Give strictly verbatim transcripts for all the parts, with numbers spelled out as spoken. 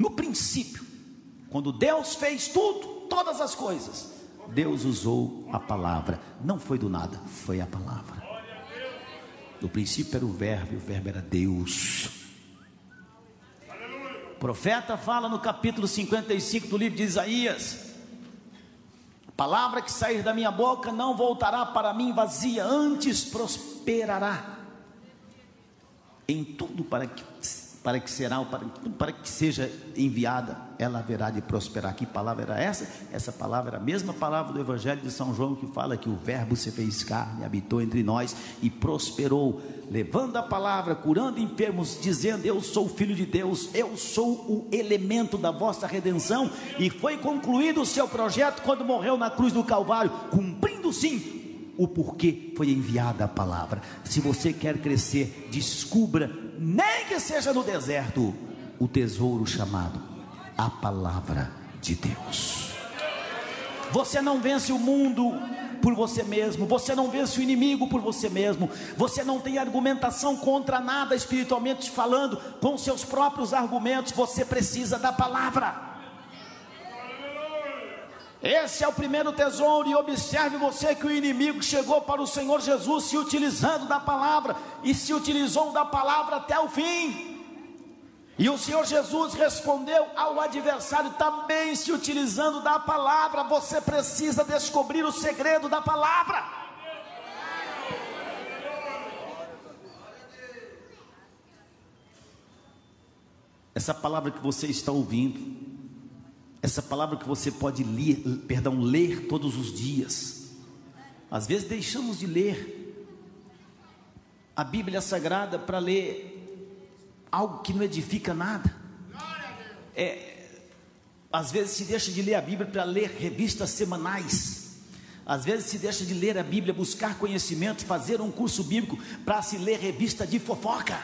No princípio, quando Deus fez tudo, todas as coisas, Deus usou a palavra. Não foi do nada, foi a palavra. No princípio era o verbo, e o verbo era Deus. O profeta fala no capítulo cinquenta e cinco do livro de Isaías: a palavra que sair da minha boca não voltará para mim vazia, antes prosperará em tudo para que, para que será, para, para que seja enviada, ela haverá de prosperar. Que palavra era essa? Essa palavra era a mesma palavra do Evangelho de São João, que fala que o verbo se fez carne, habitou entre nós e prosperou, levando a palavra, curando enfermos, dizendo: eu sou o Filho de Deus, eu sou o elemento da vossa redenção. E foi concluído o seu projeto quando morreu na cruz do Calvário, cumprindo sim o porquê foi enviada a palavra. Se você quer crescer, descubra, nem que seja no deserto, o tesouro chamado a palavra de Deus. Você não vence o mundo por você mesmo, você não vence o inimigo por você mesmo, você não tem argumentação contra nada espiritualmente falando, com seus próprios argumentos. Você precisa da palavra. Esse é o primeiro tesouro. E observe você que o inimigo chegou para o Senhor Jesus se utilizando da palavra, e se utilizou da palavra até o fim. E o Senhor Jesus respondeu ao adversário também se utilizando da palavra. Você precisa descobrir o segredo da palavra. Essa palavra que você está ouvindo, essa palavra que você pode ler, perdão, ler todos os dias. Às vezes deixamos de ler a Bíblia Sagrada para ler algo que não edifica nada. É, às vezes se deixa de ler a Bíblia para ler revistas semanais. Às vezes se deixa de ler a Bíblia, buscar conhecimento, fazer um curso bíblico, para se ler revista de fofoca.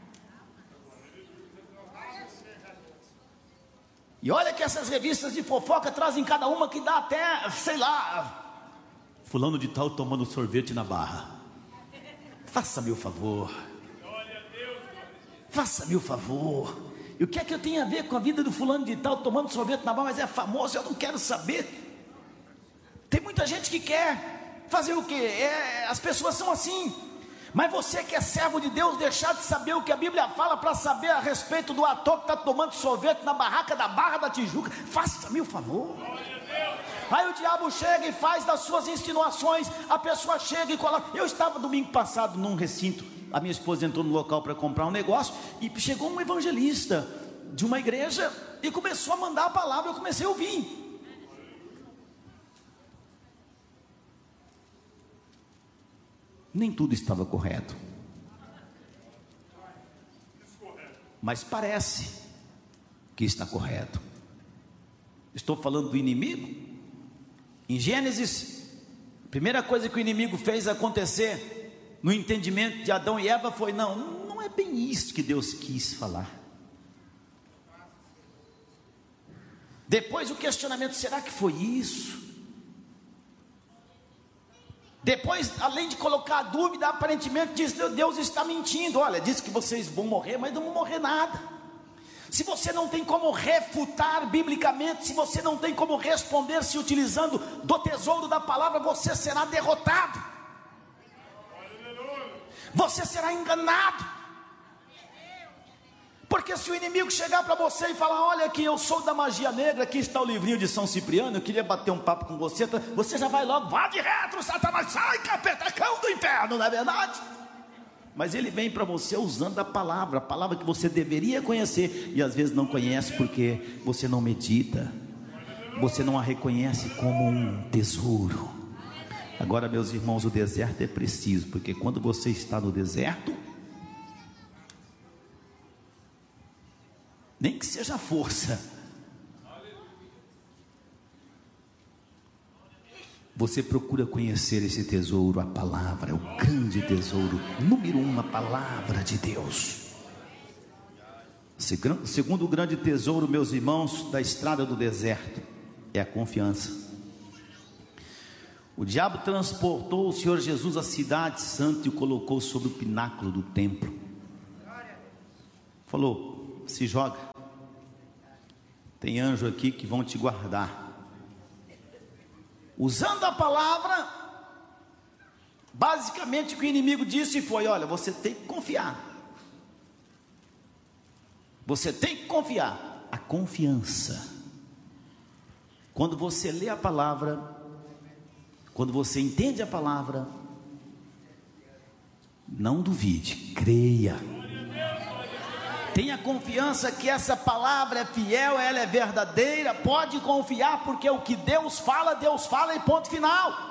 E olha que essas revistas de fofoca trazem cada uma que dá até, sei lá, fulano de tal tomando sorvete na Barra. Faça-me o favor. Faça-me o favor. E o que é que eu tenho a ver com a vida do fulano de tal tomando sorvete na Barra? Mas é famoso, eu não quero saber. Tem muita gente que quer fazer o quê? É, as pessoas são assim. Mas você que é servo de Deus, deixar de saber o que a Bíblia fala para saber a respeito do ator que está tomando sorvete na barraca da Barra da Tijuca, faça-me o favor. Aí o diabo chega e faz das suas insinuações. A pessoa chega e coloca. Eu estava domingo passado num recinto, a minha esposa entrou no local para comprar um negócio, e chegou um evangelista de uma igreja e começou a mandar a palavra. Eu comecei a ouvir. Nem tudo estava correto, mas parece que está correto. Estou falando do inimigo. Em Gênesis, a primeira coisa que o inimigo fez acontecer no entendimento de Adão e Eva foi: não, não é bem isso que Deus quis falar. Depois o questionamento: será que foi isso? Depois, além de colocar a dúvida, aparentemente diz: Deus está mentindo. Olha, diz que vocês vão morrer, mas não vão morrer nada. Se você não tem como refutar biblicamente, se você não tem como responder se utilizando do tesouro da palavra, você será derrotado, você será enganado. Porque se o inimigo chegar para você e falar: olha aqui, eu sou da magia negra, aqui está o livrinho de São Cipriano, eu queria bater um papo com você, você já vai logo: vá de retro, Satanás, sai, capetacão do inferno, não é verdade? Mas ele vem para você usando a palavra, a palavra que você deveria conhecer, e às vezes não conhece porque você não medita, você não a reconhece como um tesouro. Agora, meus irmãos, o deserto é preciso, porque quando você está no deserto, nem que seja força, você procura conhecer esse tesouro. A palavra é o grande tesouro, número um, a palavra de Deus. Segundo grande tesouro, meus irmãos, da estrada do deserto, é a confiança. O diabo transportou o Senhor Jesus à cidade santa e o colocou sobre o pináculo do templo. Falou: se joga. Tem anjo aqui que vão te guardar. Usando a palavra, basicamente o que o inimigo disse foi: olha, você tem que confiar. Você tem que confiar. A confiança. Quando você lê a palavra, quando você entende a palavra, não duvide, creia. Tenha confiança que essa palavra é fiel, ela é verdadeira. Pode confiar, porque o que Deus fala, Deus fala, e ponto final.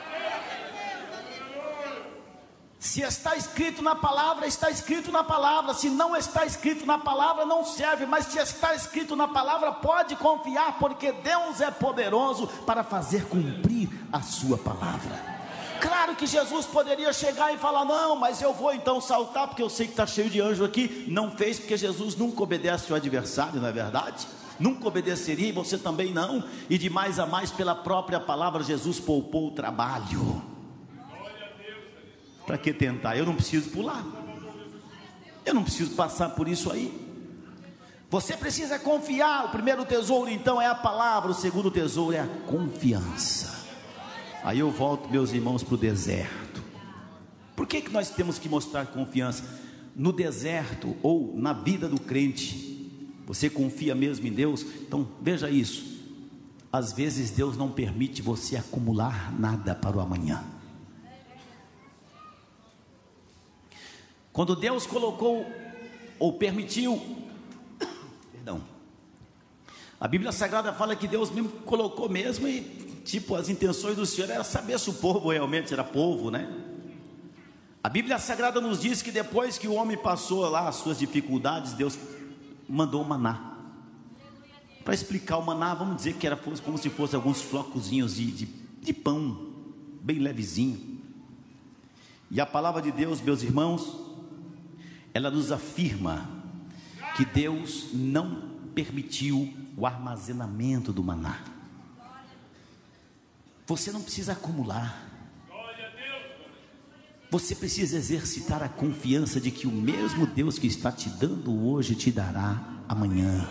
Se está escrito na palavra, está escrito na palavra. Se não está escrito na palavra, não serve. Mas se está escrito na palavra, pode confiar, porque Deus é poderoso para fazer cumprir a sua palavra. Claro que Jesus poderia chegar e falar: não, mas eu vou então saltar, porque eu sei que está cheio de anjo aqui. Não fez, porque Jesus nunca obedece ao adversário, não é verdade? Nunca obedeceria, e você também não. E de mais a mais, pela própria palavra, Jesus poupou o trabalho. Para que tentar? Eu não preciso pular, eu não preciso passar por isso aí. Você precisa confiar. O primeiro tesouro então é a palavra, o segundo tesouro é a confiança. Aí eu volto, meus irmãos, para o deserto. Por que que nós temos que mostrar confiança? No deserto, ou na vida do crente, você confia mesmo em Deus? Então veja isso, às vezes Deus não permite você acumular nada para o amanhã. Quando Deus colocou, ou permitiu, perdão, a Bíblia Sagrada fala que Deus mesmo colocou mesmo, e tipo, as intenções do Senhor era saber se o povo realmente era povo, né? A Bíblia Sagrada nos diz que depois que o homem passou lá as suas dificuldades, Deus mandou o maná. Para explicar o maná, vamos dizer que era como se fosse alguns flocozinhos de, de, de pão, bem levezinho. E a palavra de Deus, meus irmãos, ela nos afirma que Deus não permitiu o armazenamento do maná. Você não precisa acumular. Você precisa exercitar a confiança de que o mesmo Deus que está te dando hoje te dará amanhã.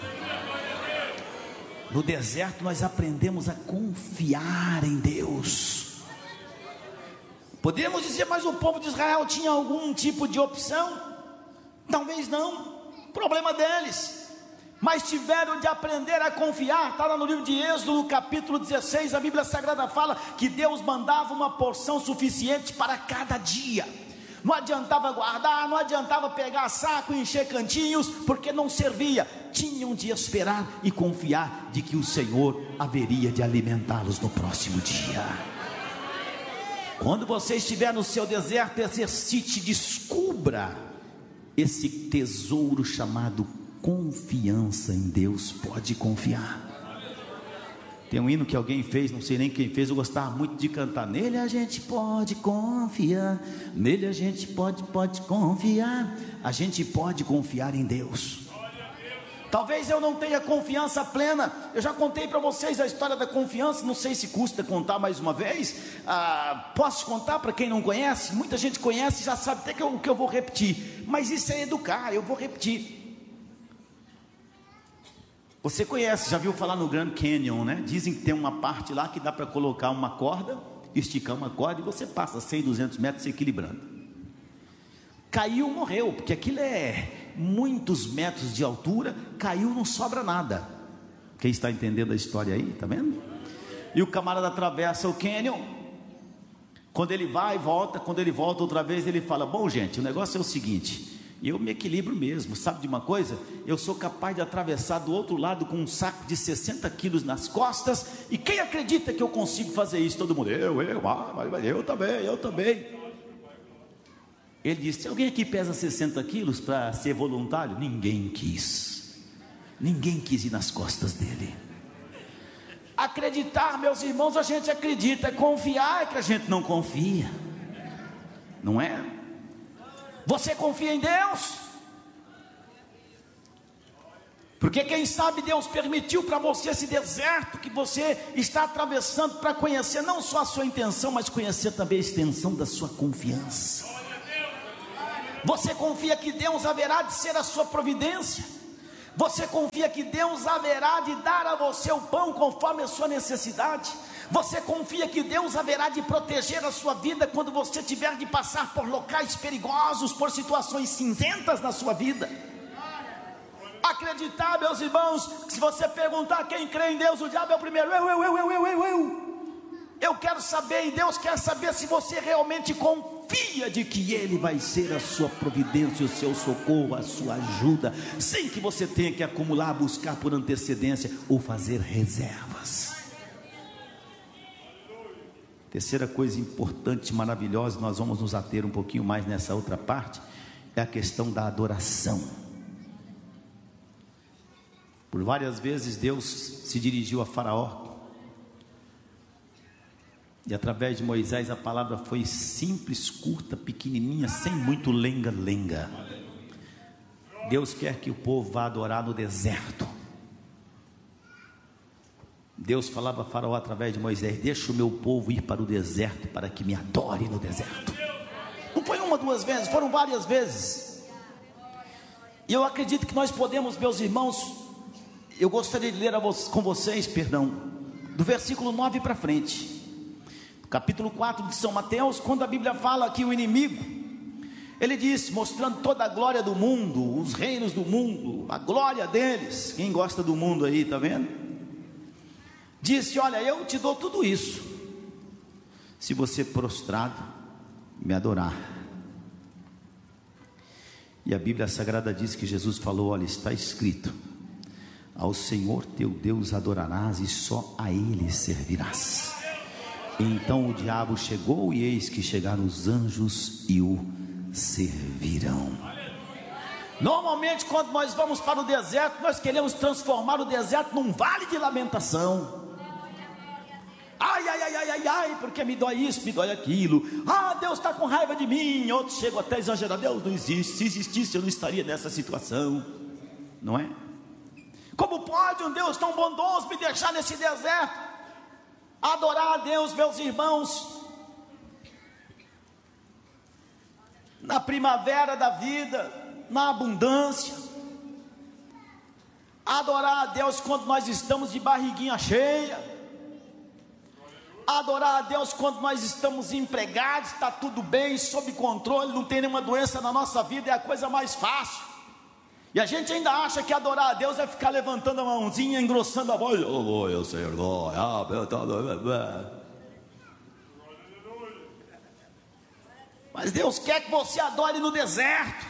No deserto nós aprendemos a confiar em Deus. Podemos dizer: mas o povo de Israel tinha algum tipo de opção? Talvez não, problema deles. Mas tiveram de aprender a confiar. Está lá no livro de Êxodo, no capítulo dezesseis, a Bíblia Sagrada fala que Deus mandava uma porção suficiente para cada dia. Não adiantava guardar, não adiantava pegar saco e encher cantinhos, porque não servia. Tinham de esperar e confiar de que o Senhor haveria de alimentá-los no próximo dia. Quando você estiver no seu deserto, exercite, descubra esse tesouro chamado confiança em Deus. Pode confiar. Tem um hino que alguém fez, não sei nem quem fez, eu gostava muito de cantar: nele a gente pode confiar, nele a gente pode, pode confiar, a gente pode confiar em Deus. Talvez eu não tenha confiança plena. Eu já contei para vocês a história da confiança, não sei se custa contar mais uma vez. ah, Posso contar para quem não conhece? Muita gente conhece, já sabe até que eu, que eu vou repetir, mas isso é educar, eu vou repetir. Você conhece, já viu falar no Grand Canyon, né? Dizem que tem uma parte lá que dá para colocar uma corda, esticar uma corda e você passa cem, duzentos metros se equilibrando. Caiu, morreu, porque aquilo é muitos metros de altura. Caiu, não sobra nada. Quem está entendendo a história aí, tá vendo? E o camarada atravessa o canyon. Quando ele vai e volta, quando ele volta outra vez, ele fala: bom, gente, o negócio é o seguinte, eu me equilibro mesmo, sabe de uma coisa? Eu sou capaz de atravessar do outro lado com um saco de sessenta quilos nas costas. E quem acredita que eu consigo fazer isso? Todo mundo: eu, eu, ah, eu também, eu também. Ele disse: alguém aqui pesa sessenta quilos para ser voluntário? Ninguém quis. Ninguém quis ir nas costas dele. Acreditar, meus irmãos, a gente acredita. Confiar é que a gente não confia, não é? Você confia em Deus? Porque quem sabe Deus permitiu para você esse deserto que você está atravessando, para conhecer não só a sua intenção, mas conhecer também a extensão da sua confiança. Você confia que Deus haverá de ser a sua providência? Você confia que Deus haverá de dar a você o pão conforme a sua necessidade? Você confia que Deus haverá de proteger a sua vida quando você tiver de passar por locais perigosos, por situações cinzentas na sua vida? Acreditar, meus irmãos, que se você perguntar quem crê em Deus, o diabo é o primeiro. Eu, eu, eu, eu, eu, eu, eu. Eu quero saber, e Deus quer saber se você realmente confia de que Ele vai ser a sua providência, o seu socorro, a sua ajuda, sem que você tenha que acumular, buscar por antecedência ou fazer reservas. Terceira coisa importante, maravilhosa, nós vamos nos ater um pouquinho mais nessa outra parte, é a questão da adoração. Por várias vezes Deus se dirigiu a Faraó, e através de Moisés a palavra foi simples, curta, pequenininha, sem muito lenga-lenga. Deus quer que o povo vá adorar no deserto. Deus falava a Faraó através de Moisés: deixa o meu povo ir para o deserto, para que me adore no deserto. Não foi uma, duas vezes, foram várias vezes. E eu acredito que nós podemos, meus irmãos, eu gostaria de ler com vocês, perdão, do versículo nove para frente, capítulo quatro de São Mateus, quando a Bíblia fala que o inimigo, ele diz, mostrando toda a glória do mundo, os reinos do mundo, a glória deles. Quem gosta do mundo aí, está vendo? Disse: olha, eu te dou tudo isso, se você prostrado me adorar. E a Bíblia Sagrada diz que Jesus falou: olha, está escrito, ao Senhor teu Deus adorarás e só a Ele servirás. Então o diabo chegou, e eis que chegaram os anjos e o servirão. Normalmente quando nós vamos para o deserto, nós queremos transformar o deserto num vale de lamentação. Ai, ai, ai, ai, ai, ai, porque me dói isso, me dói aquilo. Ah, Deus está com raiva de mim. Outros chegam até a exagerar: Deus não existe, se existisse eu não estaria nessa situação. Não é? Como pode um Deus tão bondoso me deixar nesse deserto? Adorar a Deus, meus irmãos, na primavera da vida, na abundância. Adorar a Deus quando nós estamos de barriguinha cheia. Adorar a Deus quando nós estamos empregados, está tudo bem, sob controle, não tem nenhuma doença na nossa vida, é a coisa mais fácil. E a gente ainda acha que adorar a Deus é ficar levantando a mãozinha, engrossando a voz. Oh, eu sei, mas Deus quer que você adore no deserto.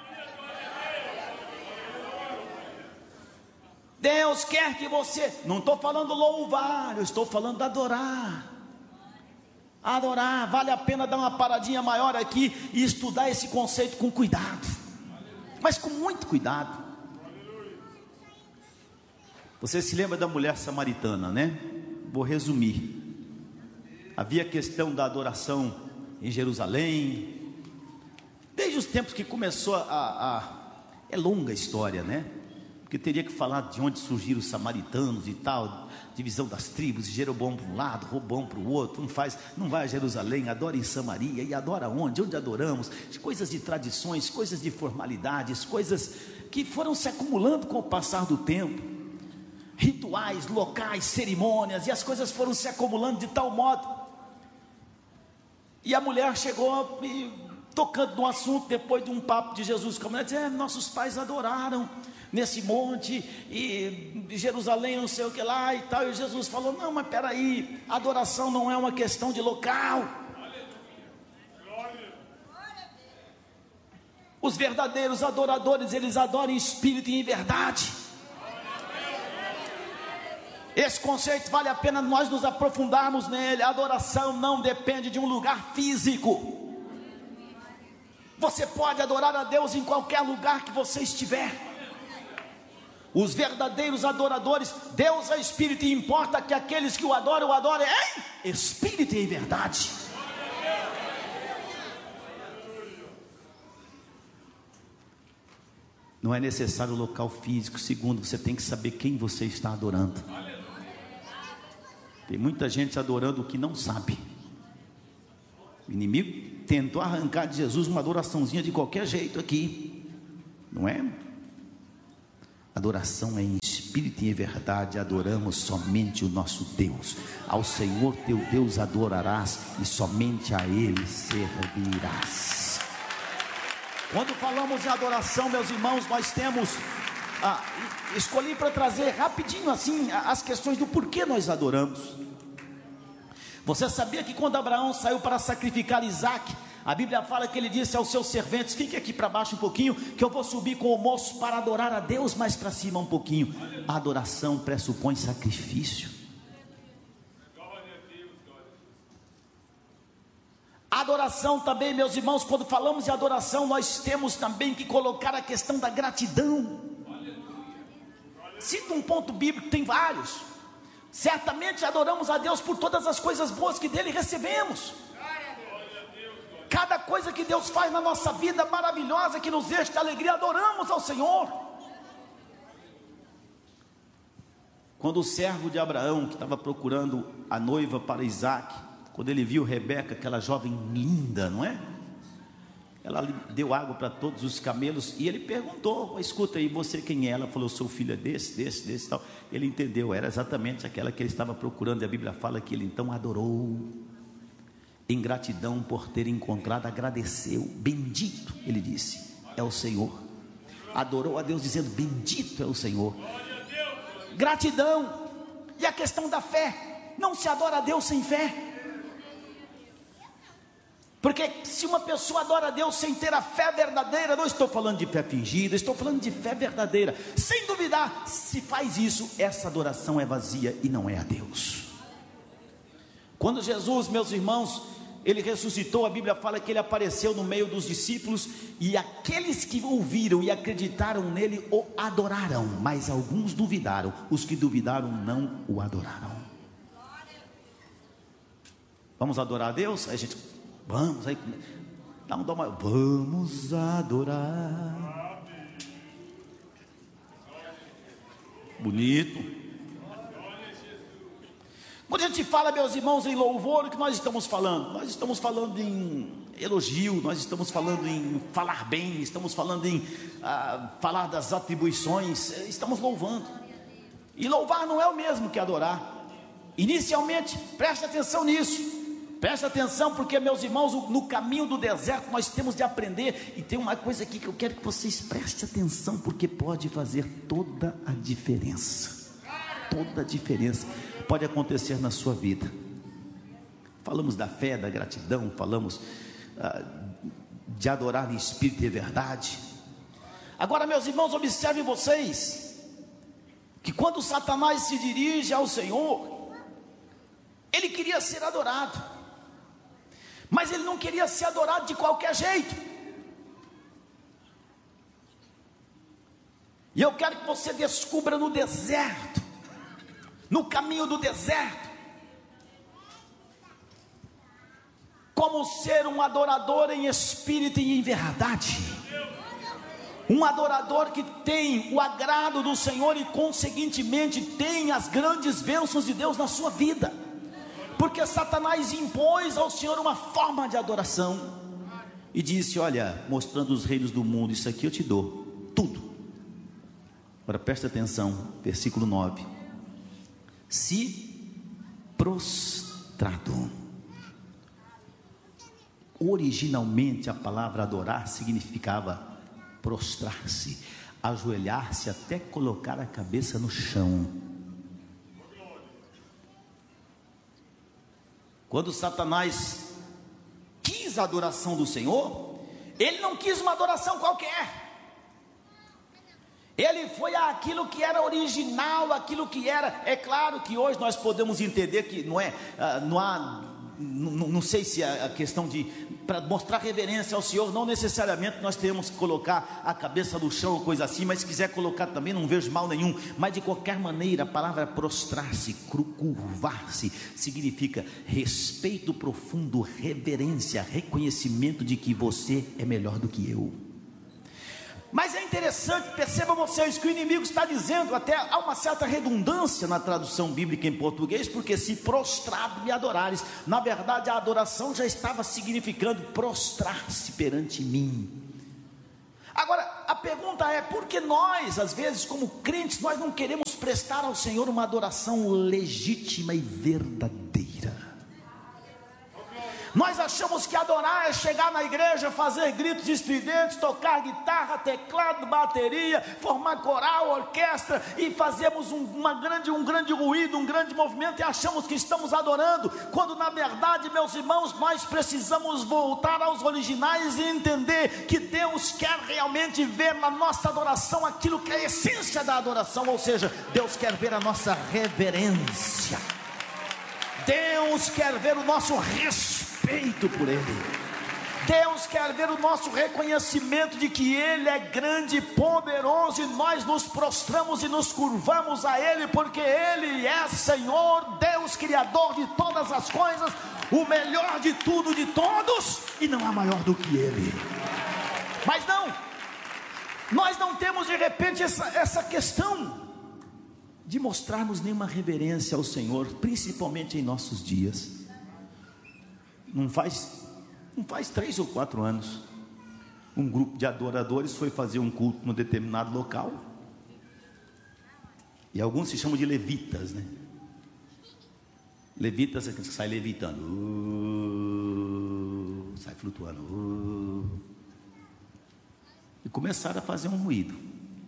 Deus quer que você, não estou falando louvar, eu estou falando adorar. Adorar, vale a pena dar uma paradinha maior aqui e estudar esse conceito com cuidado, mas com muito cuidado. Você se lembra da mulher samaritana, né? Vou resumir. Havia a questão da adoração em Jerusalém, desde os tempos que começou a, a é longa a história, né? Porque teria que falar de onde surgiram os samaritanos e tal, divisão das tribos, Jeroboão para um lado, Roboão para o outro. Não faz, não vai a Jerusalém, adora em Samaria. E adora onde? Onde adoramos? Coisas de tradições, coisas de formalidades, coisas que foram se acumulando com o passar do tempo, rituais, locais, cerimônias, e as coisas foram se acumulando de tal modo. E a mulher chegou e, tocando no assunto, depois de um papo de Jesus com a mulher, disse: é, nossos pais adoraram nesse monte, e Jerusalém não sei o que lá e tal. E Jesus falou: não, mas peraí, adoração não é uma questão de local. Os verdadeiros adoradores, eles adoram em espírito e em verdade. Esse conceito vale a pena nós nos aprofundarmos nele. A adoração não depende de um lugar físico. Você pode adorar a Deus em qualquer lugar que você estiver. Os verdadeiros adoradores, Deus é espírito, e importa que aqueles que o adoram, o adorem em espírito e em verdade. Não é necessário o local físico. Segundo, você tem que saber quem você está adorando. Tem muita gente adorando o que não sabe. O inimigo tentou arrancar de Jesus uma adoraçãozinha de qualquer jeito aqui, não é? Adoração é em espírito e em verdade, adoramos somente o nosso Deus. Ao Senhor teu Deus adorarás e somente a Ele servirás. Quando falamos em adoração, meus irmãos, nós temos, ah, escolhi para trazer rapidinho assim, as questões do porquê nós adoramos. Você sabia que quando Abraão saiu para sacrificar Isaque, a Bíblia fala que ele disse aos seus serventes: fique aqui para baixo um pouquinho, que eu vou subir com o moço para adorar a Deus mais para cima um pouquinho. A adoração pressupõe sacrifício. A adoração também, meus irmãos, quando falamos de adoração, nós temos também que colocar a questão da gratidão. Cito um ponto bíblico, tem vários. Certamente adoramos a Deus por todas as coisas boas que dele recebemos. Cada coisa que Deus faz na nossa vida maravilhosa, que nos enche de alegria, adoramos ao Senhor. Quando o servo de Abraão, que estava procurando a noiva para Isaque, quando ele viu Rebeca, aquela jovem linda, não é? Ela deu água para todos os camelos, e ele perguntou: escuta aí, você quem é? Ela falou: sou filha desse, desse, desse tal. Ele entendeu, era exatamente aquela que ele estava procurando, e a Bíblia fala que ele então adorou. Em gratidão por ter encontrado, agradeceu. Bendito, ele disse, é o Senhor. Adorou a Deus dizendo: bendito é o Senhor. Gratidão. E a questão da fé, não se adora a Deus sem fé. Porque se uma pessoa adora a Deus sem ter a fé verdadeira, não estou falando de fé fingida, estou falando de fé verdadeira, sem duvidar, se faz isso, essa adoração é vazia e não é a Deus. Quando Jesus, meus irmãos, ele ressuscitou, a Bíblia fala que ele apareceu no meio dos discípulos, e aqueles que ouviram e acreditaram nele o adoraram, mas alguns duvidaram. Os que duvidaram não o adoraram. Vamos adorar a Deus? Aí a gente, vamos, aí dá um dó maior. Vamos adorar. Bonito. Quando a gente fala, meus irmãos, em louvor, o que nós estamos falando? Nós estamos falando em elogio, nós estamos falando em falar bem, estamos falando em ah, falar das atribuições, estamos louvando. E louvar não é o mesmo que adorar. Inicialmente, preste atenção nisso. Preste atenção, porque, meus irmãos, no caminho do deserto nós temos de aprender. E tem uma coisa aqui que eu quero que vocês prestem atenção, porque pode fazer toda a diferença. Toda a diferença pode acontecer na sua vida. Falamos da fé, da gratidão, falamos ah, de adorar em espírito e verdade. Agora, meus irmãos, observem vocês, que quando Satanás se dirige ao Senhor, ele queria ser adorado, mas ele não queria ser adorado de qualquer jeito. E eu quero que você descubra no deserto, no caminho do deserto, como ser um adorador em espírito e em verdade. Um adorador que tem o agrado do Senhor e conseguintemente tem as grandes bênçãos de Deus na sua vida. Porque Satanás impôs ao Senhor uma forma de adoração e disse: olha, mostrando os reinos do mundo, isso aqui eu te dou, tudo. Agora presta atenção, versículo nove. Se prostrado. Originalmente a palavra adorar significava prostrar-se, ajoelhar-se até colocar a cabeça no chão. Quando Satanás quis a adoração do Senhor, ele não quis uma adoração qualquer. Ele foi àquilo que era original, aquilo que era. É claro que hoje nós podemos entender que não é, não há, não, não sei se a questão de, para mostrar reverência ao Senhor, não necessariamente nós temos que colocar a cabeça no chão ou coisa assim, mas se quiser colocar também não vejo mal nenhum. Mas de qualquer maneira, a palavra prostrar-se, curvar-se, significa respeito profundo, reverência, reconhecimento de que você é melhor do que eu. Mas é interessante, percebam vocês que o inimigo está dizendo, até há uma certa redundância na tradução bíblica em português, porque se prostrado me adorares, na verdade a adoração já estava significando prostrar-se perante mim. Agora, a pergunta é, por que nós, às vezes, como crentes, nós não queremos prestar ao Senhor uma adoração legítima e verdadeira? Nós achamos que adorar é chegar na igreja, fazer gritos estridentes, tocar guitarra, teclado, bateria, formar coral, orquestra, e fazemos um, uma grande, um grande ruído, um grande movimento, e achamos que estamos adorando, quando na verdade, meus irmãos, nós precisamos voltar aos originais e entender que Deus quer realmente ver na nossa adoração aquilo que é a essência da adoração, ou seja, Deus quer ver a nossa reverência, Deus quer ver o nosso respeito respeito por Ele. Deus quer ver o nosso reconhecimento de que Ele é grande e poderoso, e nós nos prostramos e nos curvamos a Ele, porque Ele é Senhor, Deus Criador de todas as coisas, o melhor de tudo, de todos, e não há maior do que Ele. Mas não, nós não temos de repente essa, essa questão de mostrarmos nenhuma reverência ao Senhor, principalmente em nossos dias. Não faz, não faz três ou quatro anos, um grupo de adoradores foi fazer um culto num determinado local, e alguns se chamam de levitas, né? Levitas é aqueles que saem levitando, uh, sai flutuando, uh, e começaram a fazer um ruído,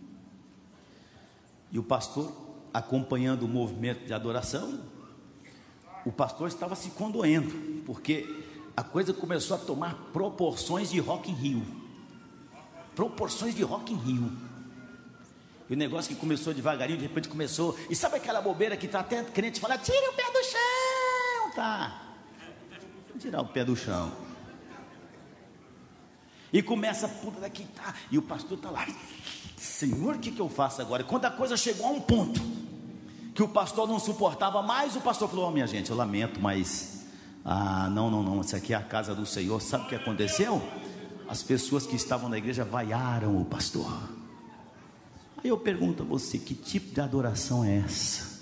e o pastor, acompanhando o movimento de adoração, o pastor estava se condoendo, porque a coisa começou a tomar proporções de Rock in Rio, proporções de Rock in Rio, e o negócio que começou devagarinho, de repente começou, e sabe aquela bobeira que está até crente falar, tira o pé do chão, tá, vou tirar o pé do chão, e começa a puta daqui, tá, e o pastor está lá, Senhor, o que, que eu faço agora? E quando a coisa chegou a um ponto, que o pastor não suportava mais, o pastor falou, oh, minha gente, eu lamento, mas, ah, não, não, não, isso aqui é a casa do Senhor. Sabe o que aconteceu? As pessoas que estavam na igreja vaiaram o pastor. Aí eu pergunto a você, que tipo de adoração é essa?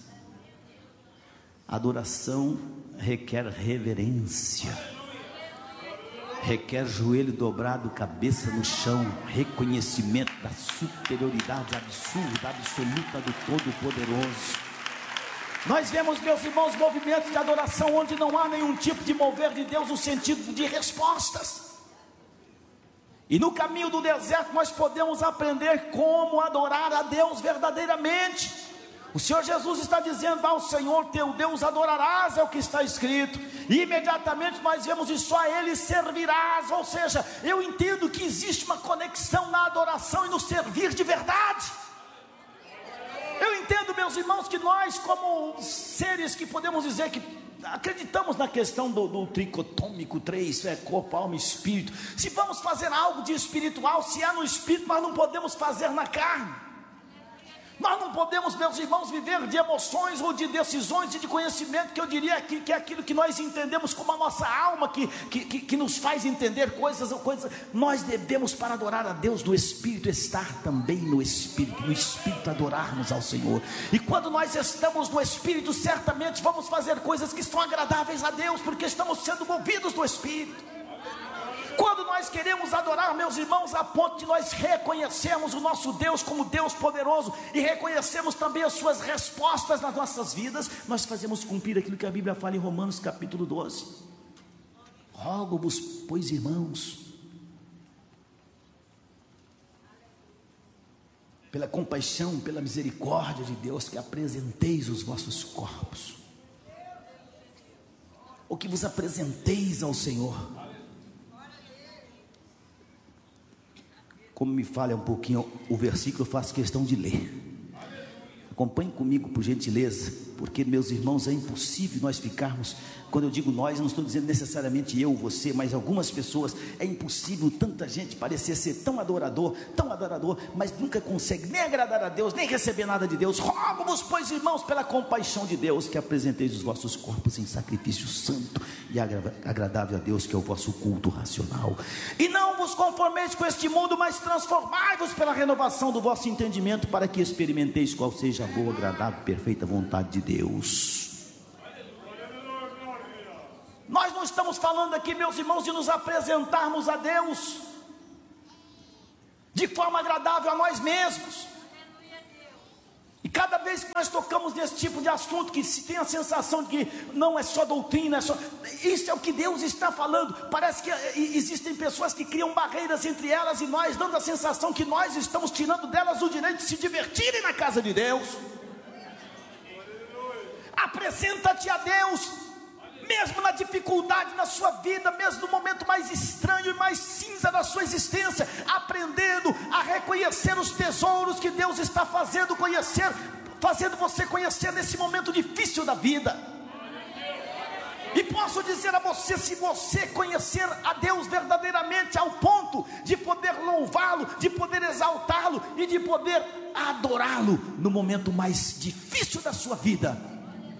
Adoração requer reverência, requer joelho dobrado, cabeça no chão, reconhecimento da superioridade absurda, absoluta do Todo-Poderoso. Nós vemos, meus irmãos, movimentos de adoração onde não há nenhum tipo de mover de Deus no sentido de respostas. E no caminho do deserto nós podemos aprender como adorar a Deus verdadeiramente. O Senhor Jesus está dizendo ao Senhor teu Deus adorarás, é o que está escrito. E imediatamente nós vemos e só a Ele servirás. Ou seja, eu entendo que existe uma conexão na adoração e no servir de verdade. Eu entendo, meus irmãos, que nós como seres que podemos dizer que acreditamos na questão do, do tricotômico, três, é, corpo, alma e espírito. Se vamos fazer algo de espiritual, se há no espírito, nós não podemos fazer na carne. Nós não podemos, meus irmãos, viver de emoções ou de decisões e de conhecimento, que eu diria que, que é aquilo que nós entendemos como a nossa alma, que, que, que, que nos faz entender coisas ou coisas. Nós devemos, para adorar a Deus no Espírito, estar também no Espírito, no Espírito adorarmos ao Senhor. E quando nós estamos no Espírito, certamente vamos fazer coisas que são agradáveis a Deus, porque estamos sendo movidos do Espírito. Quando nós queremos adorar, meus irmãos, a ponto de nós reconhecermos o nosso Deus como Deus poderoso e reconhecemos também as suas respostas nas nossas vidas, nós fazemos cumprir aquilo que a Bíblia fala em Romanos capítulo doze. Rogo-vos, pois, irmãos, pela compaixão, pela misericórdia de Deus, que apresenteis os vossos corpos, ou que vos apresenteis ao Senhor. Como me falha um pouquinho o versículo, eu faço questão de ler. Acompanhe comigo, por gentileza, porque, meus irmãos, é impossível nós ficarmos, quando eu digo nós, não estou dizendo necessariamente eu, você, mas algumas pessoas, é impossível tanta gente parecer ser tão adorador, tão adorador, mas nunca consegue nem agradar a Deus, nem receber nada de Deus. Rogo-vos, pois, irmãos, pela compaixão de Deus, que apresenteis os vossos corpos em sacrifício santo e agradável a Deus, que é o vosso culto racional. E não vos conformeis com este mundo, mas transformai-vos pela renovação do vosso entendimento, para que experimenteis qual seja a boa, agradável, perfeita vontade de Deus. Nós não estamos falando aqui, meus irmãos, de nos apresentarmos a Deus de forma agradável a nós mesmos. E cada vez que nós tocamos nesse tipo de assunto, que se tem a sensação de que não é só doutrina, é só... isso é o que Deus está falando. Parece que existem pessoas que criam barreiras entre elas e nós, dando a sensação que nós estamos tirando delas o direito de se divertirem na casa de Deus. Apresenta-te a Deus, mesmo na dificuldade na sua vida, mesmo no momento mais estranho e mais cinza da sua existência, aprendendo a reconhecer os tesouros que Deus está fazendo conhecer, fazendo você conhecer nesse momento difícil da vida. E posso dizer a você, se você conhecer a Deus verdadeiramente ao ponto de poder louvá-lo, de poder exaltá-lo e de poder adorá-lo no momento mais difícil da sua vida,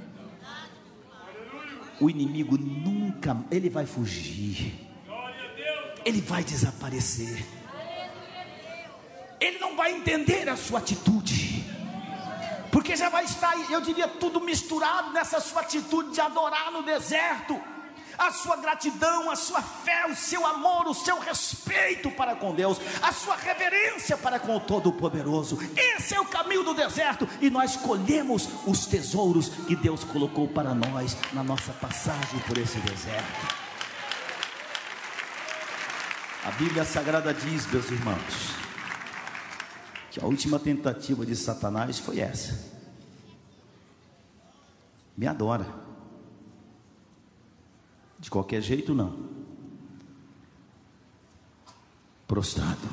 o inimigo nunca, ele vai fugir, ele vai desaparecer, ele não vai entender a sua atitude, porque já vai estar, eu diria, tudo misturado nessa sua atitude de adorar no deserto, a sua gratidão, a sua fé, o seu amor, o seu respeito para com Deus, a sua reverência para com o Todo-Poderoso. Esse é o caminho do deserto, e nós colhemos os tesouros que Deus colocou para nós na nossa passagem por esse deserto. A Bíblia Sagrada diz, meus irmãos, que a última tentativa de Satanás foi essa: me adora. De qualquer jeito não, prostrado.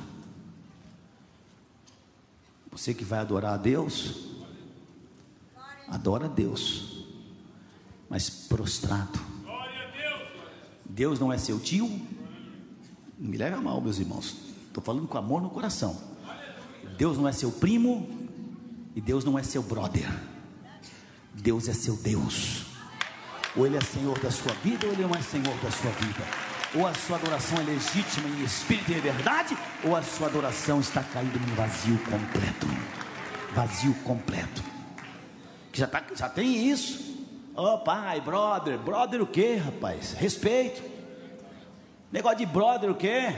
Você que vai adorar a Deus, adora a Deus, mas prostrado. Deus não é seu tio, não me leva a mal, meus irmãos, estou falando com amor no coração. Deus não é seu primo, e Deus não é seu brother. Deus é seu Deus. Ou Ele é Senhor da sua vida, ou Ele não é Senhor da sua vida. Ou a sua adoração é legítima em espírito e em verdade, ou a sua adoração está caída num vazio completo. Vazio completo. Que já, tá, já tem isso. Ó, oh, pai, brother. Brother o quê, rapaz? Respeito. Negócio de brother o quê?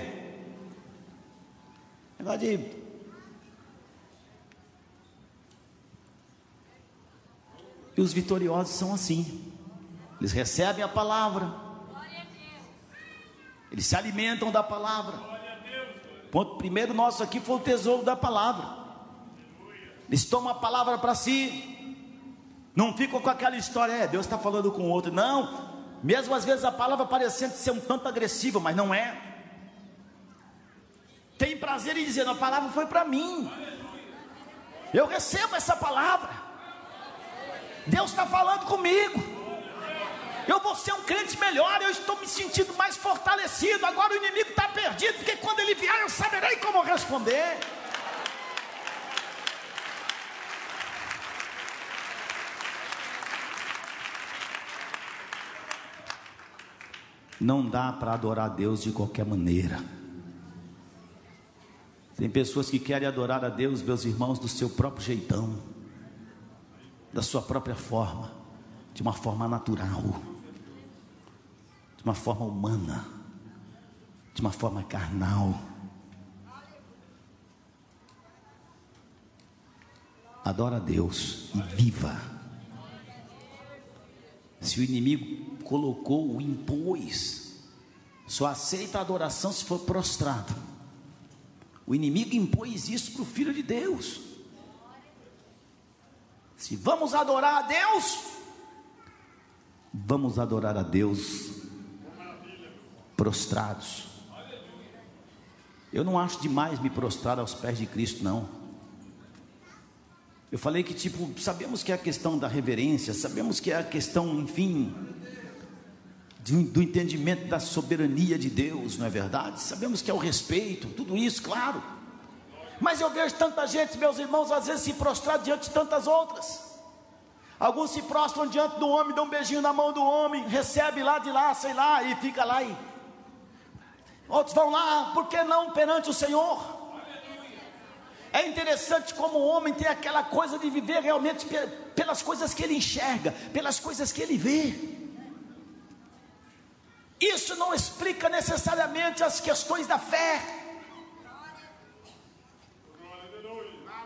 Negócio de... E os vitoriosos são assim. Eles recebem a palavra, eles se alimentam da palavra. Ponto primeiro nosso aqui foi o tesouro da palavra. Eles tomam a palavra para si, não ficam com aquela história, é, Deus está falando com o outro. Não, mesmo às vezes a palavra parecendo ser um tanto agressiva, mas não é. Tem prazer em dizer, a palavra foi para mim, eu recebo essa palavra, Deus está falando comigo. Eu vou ser um crente melhor, eu estou me sentindo mais fortalecido. Agora o inimigo está perdido, porque quando ele vier eu saberei como responder. Não dá para adorar a Deus de qualquer maneira. Tem pessoas que querem adorar a Deus, meus irmãos, do seu próprio jeitão, da sua própria forma, de uma forma natural, de uma forma humana, de uma forma carnal. Adora a Deus e viva. Se o inimigo colocou, o impôs, só aceita a adoração se for prostrado. O inimigo impôs isso para o Filho de Deus. Se vamos adorar a Deus, vamos adorar a Deus prostrados. Eu não acho demais me prostrar aos pés de Cristo, não. Eu falei que tipo, sabemos que é a questão da reverência, sabemos que é a questão, enfim, de, do entendimento da soberania de Deus, não é verdade? Sabemos que é o respeito, tudo isso, claro. Mas eu vejo tanta gente, meus irmãos, às vezes se prostrar diante de tantas outras. Alguns se prostram diante do homem, dão um beijinho na mão do homem, recebe lá de lá, sei lá, e fica lá. E... outros vão lá, por que não perante o Senhor? É interessante como o homem tem aquela coisa de viver realmente pelas coisas que ele enxerga, pelas coisas que ele vê. Isso não explica necessariamente as questões da fé.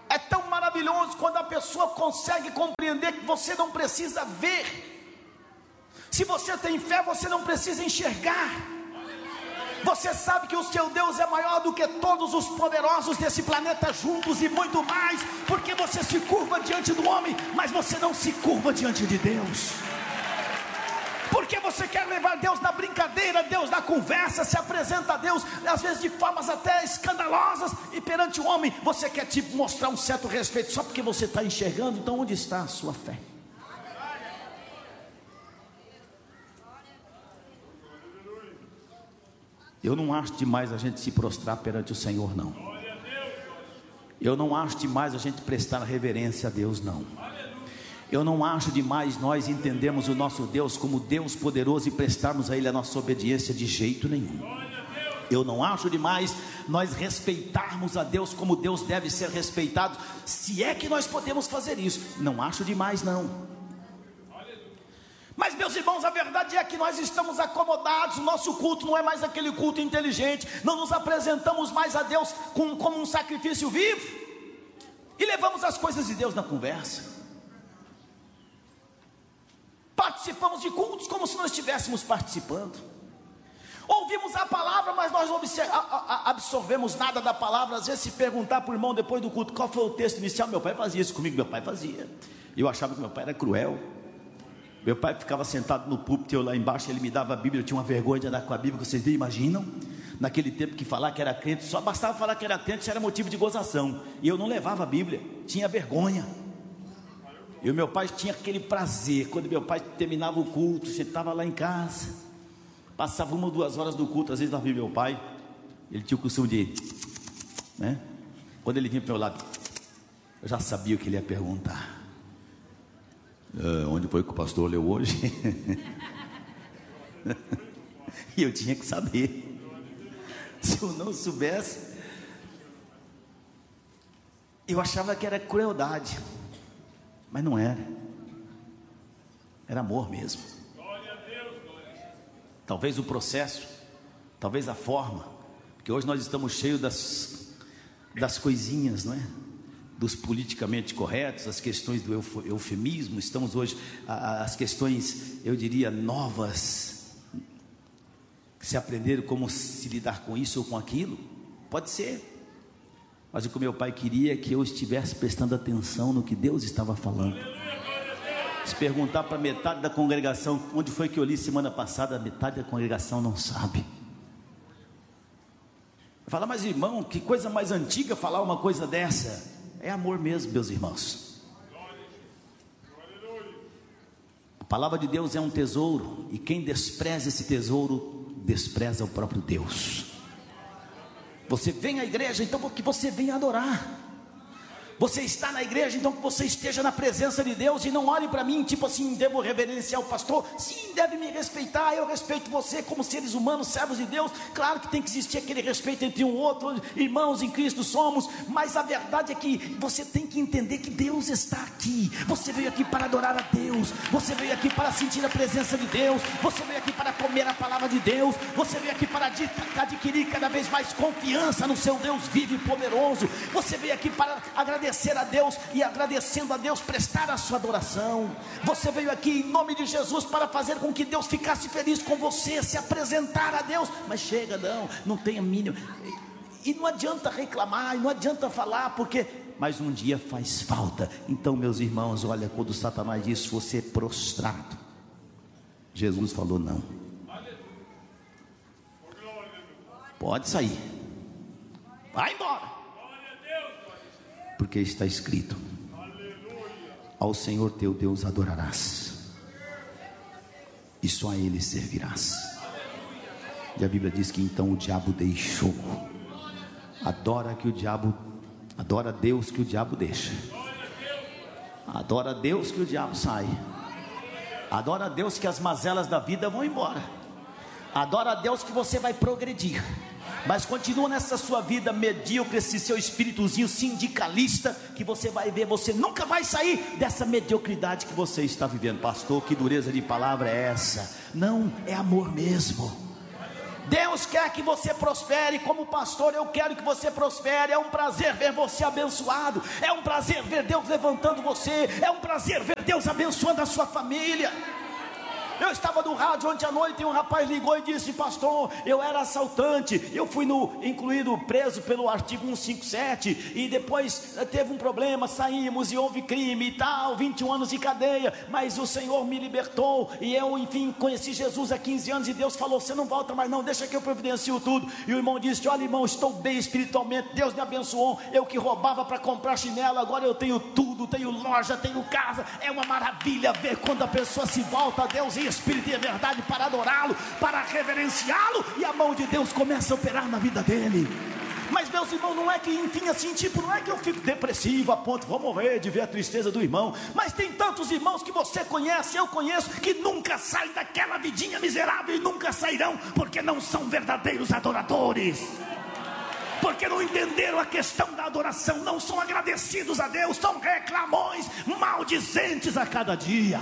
É tão maravilhoso quando a pessoa consegue compreender que você não precisa ver. Se você tem fé, você não precisa enxergar. Você sabe que o seu Deus é maior do que todos os poderosos desse planeta juntos e muito mais, porque você se curva diante do homem, mas você não se curva diante de Deus. Porque você quer levar Deus na brincadeira, Deus na conversa, se apresenta a Deus, às vezes de formas até escandalosas, e perante o homem, você quer tipo mostrar um certo respeito, só porque você está enxergando. Então onde está a sua fé? Eu não acho demais a gente se prostrar perante o Senhor, não. Eu não acho demais a gente prestar reverência a Deus, não. Eu não acho demais nós entendermos o nosso Deus como Deus poderoso e prestarmos a Ele a nossa obediência de jeito nenhum. Eu não acho demais nós respeitarmos a Deus como Deus deve ser respeitado, se é que nós podemos fazer isso. Não acho demais, não. Mas, meus irmãos, a verdade é que nós estamos acomodados. O nosso culto não é mais aquele culto inteligente. Não nos apresentamos mais a Deus com, como um sacrifício vivo, e levamos as coisas de Deus na conversa. Participamos de cultos como se nós estivéssemos participando. Ouvimos a palavra, mas nós não absorvemos nada da palavra. Às vezes, se perguntar para o irmão depois do culto qual foi o texto inicial, meu pai fazia isso comigo. Meu pai fazia. Eu achava que meu pai era cruel. Meu pai ficava sentado no púlpito, eu lá embaixo, ele me dava a Bíblia, eu tinha uma vergonha de andar com a Bíblia. Vocês imaginam? Naquele tempo que falar que era crente, só bastava falar que era crente, isso era motivo de gozação. E eu não levava a Bíblia, tinha vergonha. E o meu pai tinha aquele prazer, quando meu pai terminava o culto, a gente estava lá em casa, passava uma ou duas horas do culto, às vezes lá vinha meu pai, ele tinha o costume de, né? Quando ele vinha para o meu lado, eu já sabia o que ele ia perguntar. Uh, onde foi que o pastor leu hoje? E eu tinha que saber. Se eu não soubesse, eu achava que era crueldade, mas não era. Era amor mesmo. Talvez o processo, talvez a forma, porque hoje nós estamos cheios das, das coisinhas, não é? Dos politicamente corretos, as questões do eufemismo. Estamos hoje, as questões, eu diria, novas, que se aprenderam como se lidar com isso ou com aquilo. Pode ser, mas o que o meu pai queria é que eu estivesse prestando atenção no que Deus estava falando. Se perguntar para metade da congregação onde foi que eu li semana passada, a metade da congregação não sabe. Fala, mas irmão, que coisa mais antiga falar uma coisa dessa. É amor mesmo, meus irmãos. A palavra de Deus é um tesouro, e quem despreza esse tesouro, despreza o próprio Deus. Você vem à igreja, então que você venha adorar. Você está na igreja, então que você esteja na presença de Deus. E não olhe para mim, tipo assim, devo reverenciar o pastor. Sim, deve me respeitar, eu respeito você como seres humanos, servos de Deus. Claro que tem que existir aquele respeito entre um outro, irmãos em Cristo somos. Mas a verdade é que você tem que entender que Deus está aqui. Você veio aqui para adorar a Deus, você veio aqui para sentir a presença de Deus, você veio aqui para comer a palavra de Deus, você veio aqui para adquirir cada vez mais confiança no seu Deus vivo e poderoso. Você veio aqui para agradecer a Deus, e agradecendo a Deus, prestar a sua adoração. Você veio aqui em nome de Jesus para fazer com que Deus ficasse feliz com você, se apresentar a Deus. Mas chega, não, não tenha mínimo. E não adianta reclamar, e não adianta falar, porque mas um dia faz falta. Então, meus irmãos, olha, quando Satanás disse você prostrado, Jesus falou não. Pode sair, vai embora. Porque está escrito: ao Senhor teu Deus adorarás, e só a Ele servirás. E a Bíblia diz que então o diabo deixou. Adora que o diabo, adora a Deus que o diabo deixa. Adora a Deus que o diabo sai. Adora a Deus que as mazelas da vida vão embora. Adora a Deus que você vai progredir. Mas continua nessa sua vida medíocre, esse seu espíritozinho sindicalista, que você vai ver, você nunca vai sair dessa mediocridade que você está vivendo. Pastor, que dureza de palavra é essa? Não, é amor mesmo. Deus quer que você prospere. Como pastor, eu quero que você prospere. É um prazer ver você abençoado, é um prazer ver Deus levantando você, é um prazer ver Deus abençoando a sua família. Eu estava no rádio ontem à noite e um rapaz ligou e disse: pastor, eu era assaltante, eu fui no, incluído, preso pelo artigo cento e cinquenta e sete, e depois teve um problema, saímos e houve crime e tal, vinte e um anos de cadeia, mas o Senhor me libertou, e eu enfim conheci Jesus há quinze anos, e Deus falou: você não volta mais não, deixa que eu providencio tudo. E o irmão disse: olha irmão, estou bem espiritualmente, Deus me abençoou, eu que roubava para comprar chinelo, agora eu tenho tudo, tenho loja, tenho casa. É uma maravilha ver quando a pessoa se volta a Deus em espírito e em verdade, para adorá-lo, para reverenciá-lo, e a mão de Deus começa a operar na vida dele. Mas meus irmãos, não é que, enfim, assim, tipo, não é que eu fico depressivo a ponto, vou morrer de ver a tristeza do irmão. Mas tem tantos irmãos que você conhece, eu conheço, que nunca saem daquela vidinha miserável e nunca sairão, porque não são verdadeiros adoradores, porque não entenderam a questão da adoração, não são agradecidos a Deus, são reclamões, maldizentes a cada dia.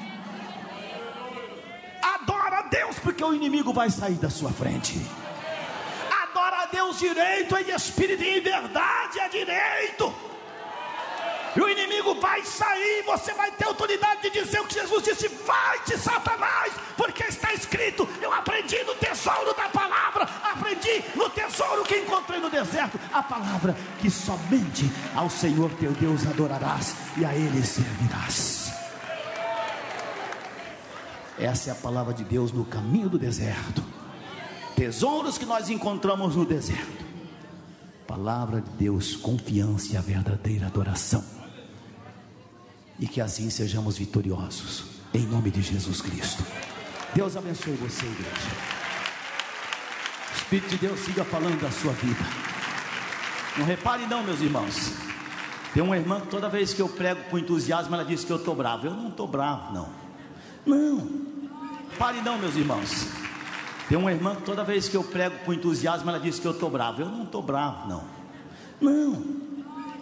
Adora a Deus, porque o inimigo vai sair da sua frente. Adora a Deus direito, em espírito e em verdade, é direito. E o inimigo vai sair, você vai ter autoridade de dizer o que Jesus disse: vai-te, Satanás, porque está escrito. Eu aprendi no tesouro da palavra, aprendi no tesouro que encontrei no deserto, a palavra que somente ao Senhor teu Deus adorarás e a Ele servirás. Essa é a palavra de Deus no caminho do deserto. Tesouros que nós encontramos no deserto. Palavra de Deus, confiança e a verdadeira adoração. E que assim sejamos vitoriosos, em nome de Jesus Cristo. Deus abençoe você, igreja. O Espírito de Deus siga falando da sua vida. Não repare não, meus irmãos. Tem uma irmã que toda vez que eu prego com entusiasmo, ela diz que eu estou bravo. Eu não estou bravo, não. Não, pare não, meus irmãos. Tem uma irmã que toda vez que eu prego com entusiasmo, ela diz que eu estou bravo. Eu não estou bravo, não. Não,